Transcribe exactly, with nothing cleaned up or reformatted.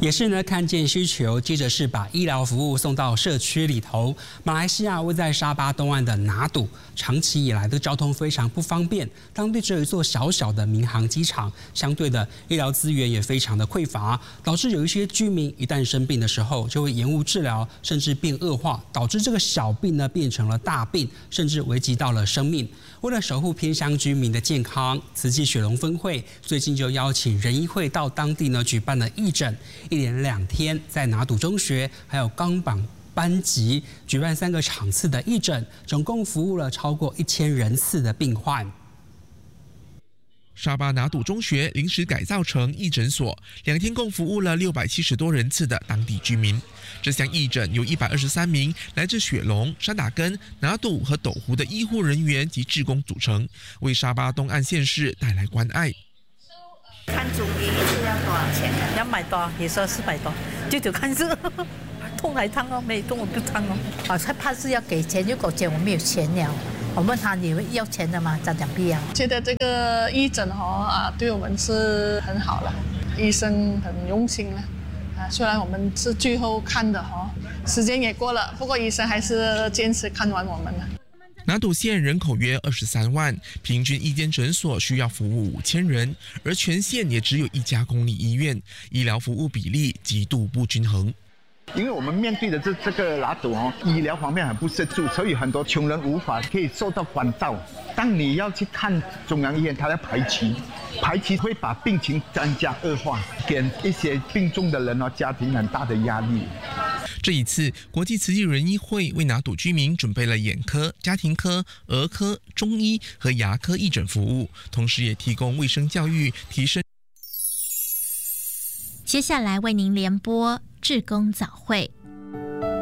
也是呢，看见需求，接着是把医疗服务送到社区里头。马来西亚位在沙巴东岸的拿督，长期以来的交通非常不方便，当地只有一座小小的民航机场，相对的医疗资源也非常的匮乏，导致有一些居民一旦生病的时候，就会延误治疗，甚至变恶化，导致这个小病呢变成了大病，甚至危及到了生命。为了守护偏乡居民的健康，慈济雪龙分会最近就邀请仁医会到当地呢举办了义诊，一连两天在拿督中学还有冈榜班级举办三个场次的义诊，总共服务了超过一千人次的病患。 沙巴拿督中学临时改造成义诊所，两天共服务了六百七十多人次的当地居民。这项义诊由一百二十三名来自雪龙、沙打根、拿督和斗湖的医护人员及志工组成，为沙巴东岸县市带来关爱。 看中医一次要多少钱？ 两百多，也说四百多，就就看这个，痛来烫哦，没痛我不烫哦。好像怕是要给钱，如果讲我没有钱了。我问他你要钱的吗？他讲不要。 觉得这个义诊哦啊，对我们是很好了，医生很用心了啊。虽然我们是最后看的哦，时间也过了，不过医生还是坚持看完我们了。 拿督县人口约二十三万，平均一间诊所需要服务五千人，而全县也只有一家公立医院，医疗服务比例极度不均衡。 因为我们面对的这这个拿督哦，医疗方面很不适足，所以很多穷人无法可以受到关照。当你要去看中央医院，他要排期，排期会把病情增加恶化，给一些病重的人哦家庭很大的压力。 这一次，国际慈济仁医会为拿督居民准备了眼科、家庭科、儿科、中医和牙科义诊服务，同时也提供卫生教育，提升。 接下来为您联播志工早会。